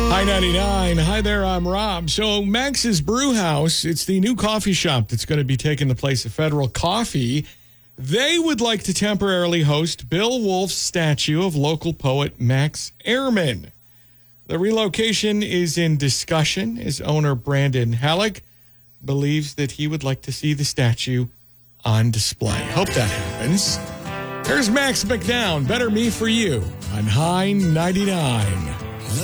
Hi 99. Hi there, I'm Rob. So Max's Brew House, it's the new coffee shop that's going to be taking the place of Federal Coffee. They would like to temporarily host Bill Wolfe's statue of local poet Max Ehrman. The relocation is in discussion as owner Brandon Halleck believes that he would like to see the statue on display. Hope that happens. Here's Max McNown, Better Me For You on High 99.